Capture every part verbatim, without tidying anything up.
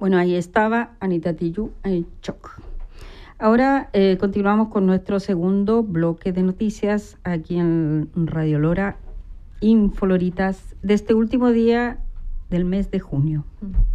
Bueno, ahí estaba Anita Tijoux en shock. Ahora eh, continuamos con nuestro segundo bloque de noticias aquí en Radio Lora, Infoloritas, de este último día del mes de junio.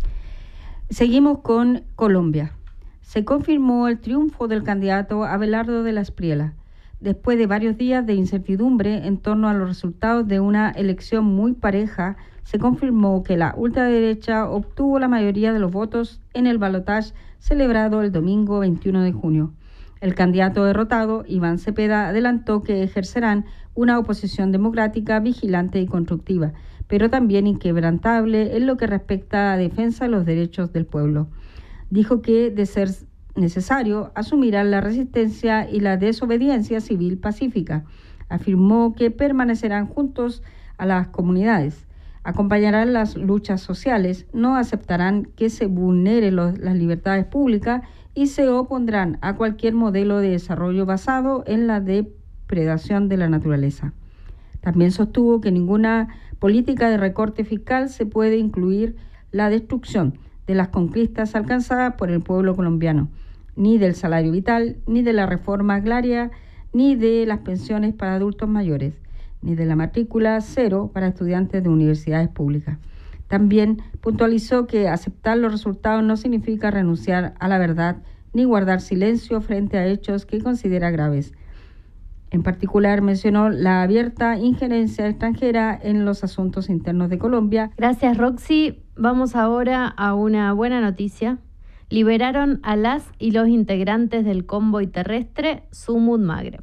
Seguimos con Colombia. Se confirmó el triunfo del candidato Abelardo de la Espriella, después de varios días de incertidumbre en torno a los resultados de una elección muy pareja. Se confirmó que la ultraderecha obtuvo la mayoría de los votos en el balotaje celebrado el domingo veintiuno de junio. El candidato derrotado, Iván Cepeda, adelantó que ejercerán una oposición democrática, vigilante y constructiva, pero también inquebrantable en lo que respecta a defensa de los derechos del pueblo. Dijo que, de ser necesario, asumirán la resistencia y la desobediencia civil pacífica. Afirmó que permanecerán juntos a las comunidades, acompañarán las luchas sociales, no aceptarán que se vulneren los, las libertades públicas y se opondrán a cualquier modelo de desarrollo basado en la depredación de la naturaleza. También sostuvo que ninguna política de recorte fiscal se puede incluir la destrucción de las conquistas alcanzadas por el pueblo colombiano, ni del salario vital, ni de la reforma agraria, ni de las pensiones para adultos mayores, ni de la matrícula cero para estudiantes de universidades públicas. También puntualizó que aceptar los resultados no significa renunciar a la verdad ni guardar silencio frente a hechos que considera graves. En particular, mencionó la abierta injerencia extranjera en los asuntos internos de Colombia. Gracias, Roxy. Vamos ahora a una buena noticia. Liberaron a las y los integrantes del convoy terrestre Sumud Magreb.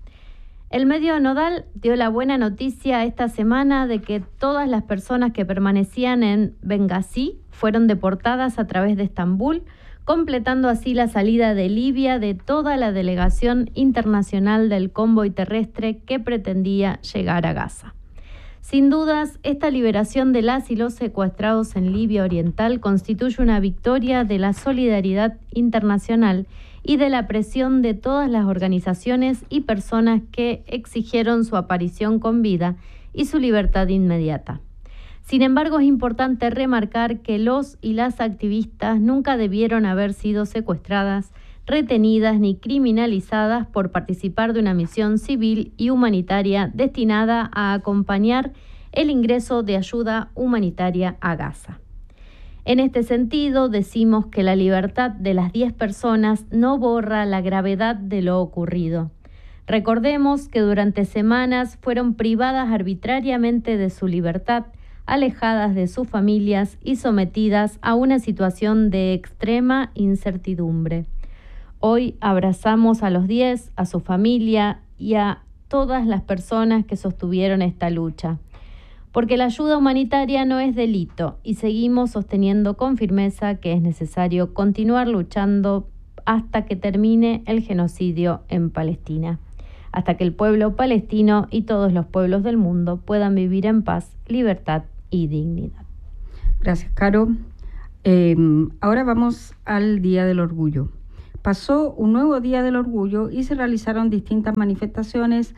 El medio Nodal dio la buena noticia esta semana de que todas las personas que permanecían en Benghazi fueron deportadas a través de Estambul, completando así la salida de Libia de toda la delegación internacional del convoy terrestre que pretendía llegar a Gaza. Sin dudas, esta liberación de las y los secuestrados en Libia Oriental constituye una victoria de la solidaridad internacional y de la presión de todas las organizaciones y personas que exigieron su aparición con vida y su libertad inmediata. Sin embargo, es importante remarcar que los y las activistas nunca debieron haber sido secuestradas, retenidas ni criminalizadas por participar de una misión civil y humanitaria destinada a acompañar el ingreso de ayuda humanitaria a Gaza. En este sentido, decimos que la libertad de las diez personas no borra la gravedad de lo ocurrido. Recordemos que durante semanas fueron privadas arbitrariamente de su libertad, alejadas de sus familias y sometidas a una situación de extrema incertidumbre. Hoy abrazamos a los diez, a su familia y a todas las personas que sostuvieron esta lucha. Porque la ayuda humanitaria no es delito y seguimos sosteniendo con firmeza que es necesario continuar luchando hasta que termine el genocidio en Palestina, hasta que el pueblo palestino y todos los pueblos del mundo puedan vivir en paz, libertad y dignidad. Gracias, Caro. Eh, ahora vamos al Día del Orgullo. Pasó un nuevo Día del Orgullo y se realizaron distintas manifestaciones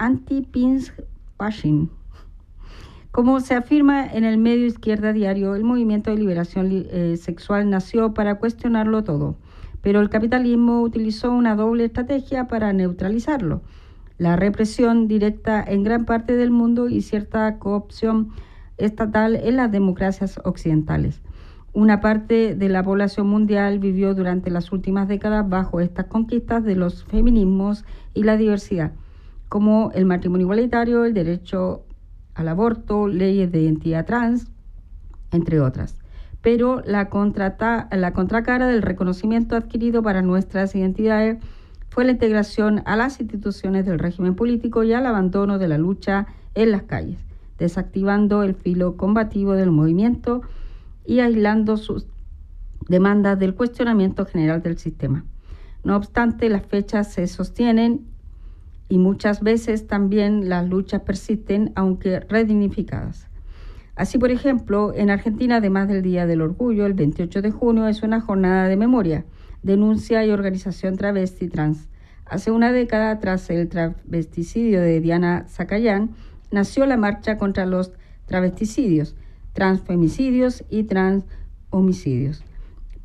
anti-pinch-bashing. Como se afirma en el medio Izquierda Diario, el movimiento de liberación eh, sexual nació para cuestionarlo todo, pero el capitalismo utilizó una doble estrategia para neutralizarlo: la represión directa en gran parte del mundo y cierta coopción estatal en las democracias occidentales. Una parte de la población mundial vivió durante las últimas décadas bajo estas conquistas de los feminismos y la diversidad, como el matrimonio igualitario, el derecho al aborto, leyes de identidad trans, entre otras. Pero la, contrata, la contracara del reconocimiento adquirido para nuestras identidades fue la integración a las instituciones del régimen político y al abandono de la lucha en las calles, desactivando el filo combativo del movimiento y aislando sus demandas del cuestionamiento general del sistema. No obstante, las fechas se sostienen y muchas veces también las luchas persisten, aunque redignificadas. Así, por ejemplo, en Argentina, además del Día del Orgullo, el veintiocho de junio es una jornada de memoria, denuncia y organización travesti trans. Hace una década, tras el travesticidio de Diana Zacayán, nació la marcha contra los travesticidios, transfemicidios y transhomicidios.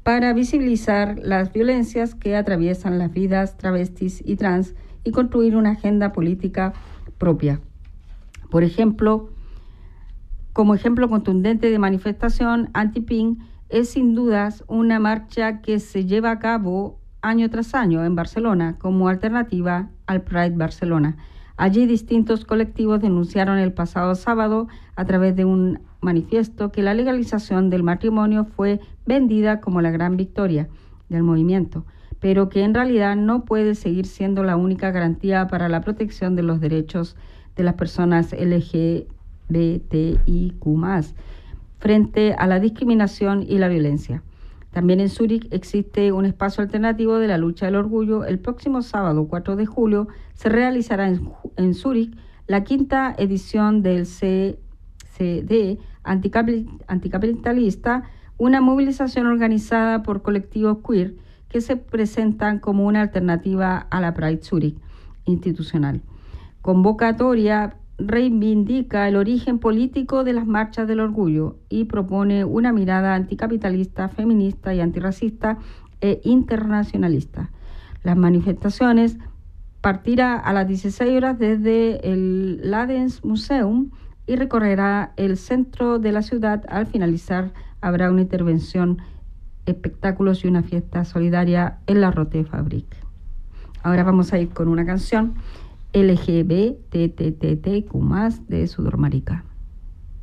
para visibilizar las violencias que atraviesan las vidas travestis y trans y construir una agenda política propia. Por ejemplo, como ejemplo contundente de manifestación anti-P I N, es sin dudas una marcha que se lleva a cabo año tras año en Barcelona como alternativa al Pride Barcelona. Allí distintos colectivos denunciaron el pasado sábado a través de un manifiesto que la legalización del matrimonio fue vendida como la gran victoria del movimiento, pero que en realidad no puede seguir siendo la única garantía para la protección de los derechos de las personas L G B T I Q más, frente a la discriminación y la violencia. También en Zúrich existe un espacio alternativo de la lucha del orgullo. El próximo sábado cuatro de julio se realizará en, en Zúrich la quinta edición del C C D anticapitalista, una movilización organizada por colectivos queer que se presentan como una alternativa a la Pride Zúrich institucional. Convocatoria reivindica el origen político de las marchas del orgullo y propone una mirada anticapitalista, feminista y antirracista e internacionalista. Las manifestaciones partirá a las dieciséis horas desde el Ladens Museum y recorrerá el centro de la ciudad. Al finalizar habrá una intervención, espectáculos y una fiesta solidaria en la Rote Fabrik. Ahora vamos a ir con una canción L G B T T T Q más de Sudor Marica.